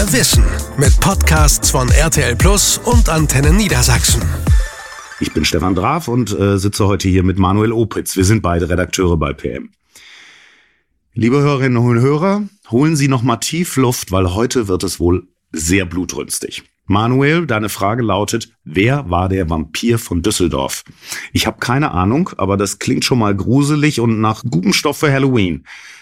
Mehr Wissen mit Podcasts von RTL Plus und Antenne Niedersachsen. Ich bin Stefan Draf und sitze heute hier mit Manuel Opitz. Wir sind beide Redakteure bei PM. Liebe Hörerinnen und Hörer, holen Sie noch mal tief Luft, weil heute wird es wohl sehr blutrünstig. Manuel, deine Frage lautet, wer war der Vampir von Düsseldorf? Ich habe keine Ahnung, aber das klingt schon mal gruselig und nach gutem Stoff für Halloween.